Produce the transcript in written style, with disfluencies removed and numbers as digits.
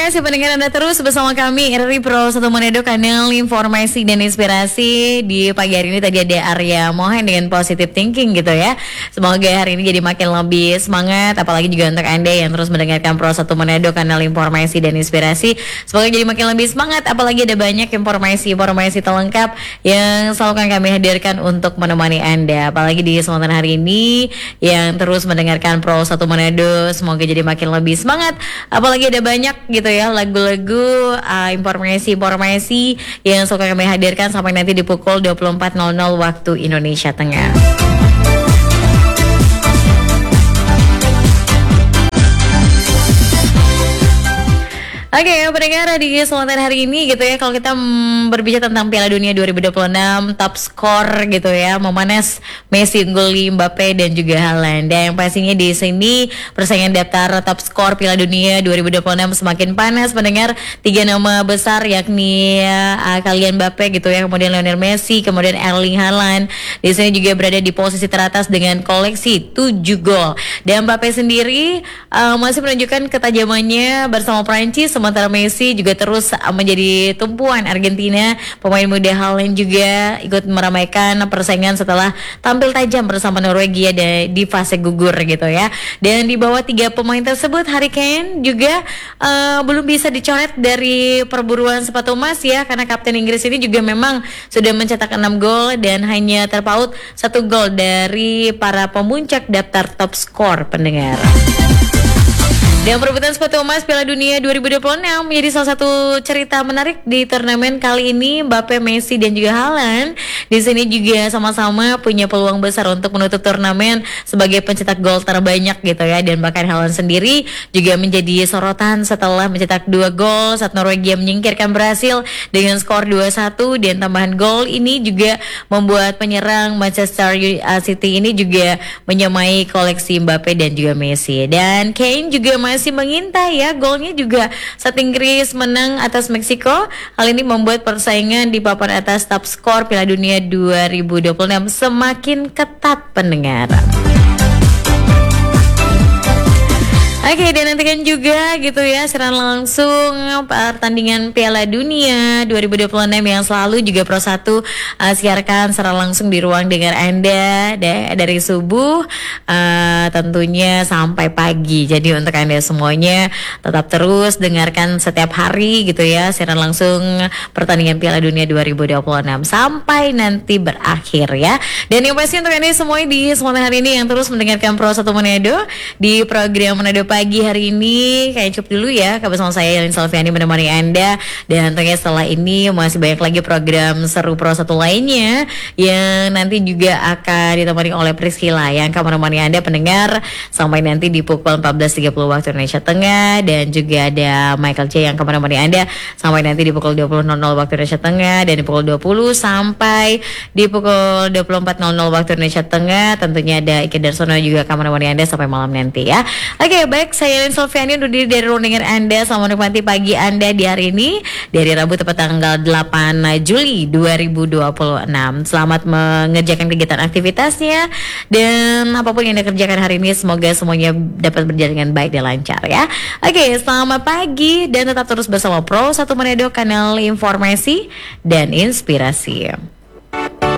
kasih pendengar Anda terus bersama kami RRI Pro 1 Manado, kanal informasi dan inspirasi. Di pagi hari ini tadi ada Arya Mohan dengan positive thinking gitu ya. Semoga hari ini jadi makin lebih semangat, apalagi juga untuk Anda yang terus mendengarkan Pro 1 Manado, kanal informasi dan inspirasi. Semoga jadi makin lebih semangat, apalagi ada banyak informasi terlengkap yang selalu akan kami hadirkan untuk menemani Anda. Apalagi di kesempatan hari ini yang terus mendengarkan Pro 1 Manado, semoga jadi makin lebih semangat, apalagi ada banyak gitu ya lagu-lagu, informasi yang suka kami hadirkan sampai nanti di pukul 24.00 waktu Indonesia Tengah. Oke, pendengar di kesempatan hari ini gitu ya, kalau kita berbicara tentang Piala Dunia 2026, top skor gitu ya, memanas Messi, unggul Mbappe dan juga Haaland. Dan yang pastinya di sini persaingan daftar top skor Piala Dunia 2026 semakin panas, pendengar. 3 nama besar yakni Kylian Mbappe gitu ya, kemudian Lionel Messi, kemudian Erling Haaland. Di sini juga berada di posisi teratas dengan koleksi 7 gol. Dan Mbappe sendiri masih menunjukkan ketajamannya bersama Prancis. Sementara Messi juga terus menjadi tumpuan Argentina. Pemain muda Haaland juga ikut meramaikan persaingan setelah tampil tajam bersama Norwegia di fase gugur gitu ya. Dan di bawah 3 pemain tersebut, Harry Kane juga belum bisa dicoret dari perburuan sepatu emas ya, karena kapten Inggris ini juga memang sudah mencetak 6 gol dan hanya terpaut 1 gol dari para pemuncak daftar top skor, pendengar. Dan perebutan sepatu emas Piala Dunia 2026 menjadi salah satu cerita menarik di turnamen kali ini. Mbappe, Messi dan juga Haaland di sini juga sama-sama punya peluang besar untuk menutup turnamen sebagai pencetak gol terbanyak gitu ya. Dan bahkan Haaland sendiri juga menjadi sorotan setelah mencetak 2 gol saat Norwegia menyingkirkan Brasil dengan skor 2-1. Dan tambahan gol ini juga membuat penyerang Manchester City ini juga menyamai koleksi Mbappe dan juga Messi. Dan Kane juga masih mengintai ya, golnya juga saat Inggris menang atas Meksiko. Hal ini membuat persaingan di papan atas top skor Piala Dunia 2026 semakin ketat, pendengar. Oke, dan nantikan juga gitu ya siaran langsung pertandingan Piala Dunia 2026 yang selalu juga Pro 1 siarkan secara langsung di ruang dengar Anda dari subuh tentunya sampai pagi. Jadi untuk Anda semuanya tetap terus dengarkan setiap hari gitu ya siaran langsung pertandingan Piala Dunia 2026 sampai nanti berakhir ya. Dan yang pasti untuk Anda semuanya di kesempatan hari ini yang terus mendengarkan Pro 1 Manado di program Manado Pagi hari ini, kayak cukup dulu ya. Bersama saya Yelin Salviani menemani Anda. Dan tentunya setelah ini masih banyak lagi program seru Pro 1 lainnya yang nanti juga akan ditemani oleh Priscilla yang akan menemani Anda pendengar sampai nanti di pukul 14.30 waktu Indonesia Tengah. Dan juga ada Michael J yang akan menemani Anda sampai nanti di pukul 20.00 waktu Indonesia Tengah. Dan di pukul 20 sampai di pukul 24.00 waktu Indonesia Tengah tentunya ada Ike Darsono juga akan menemani Anda sampai malam nanti ya. Oke, baik, saya Yelin Salviani undur diri dari ruang dengar Anda. Selamat menikmati pagi Anda di hari ini, dari Rabu tepat tanggal 8 Juli 2026. Selamat mengerjakan kegiatan aktivitasnya, dan apapun yang Anda kerjakan hari ini semoga semuanya dapat berjalan dengan baik dan lancar ya. Oke, selamat pagi dan tetap terus bersama Pro 1 Manado, kanal informasi dan inspirasi.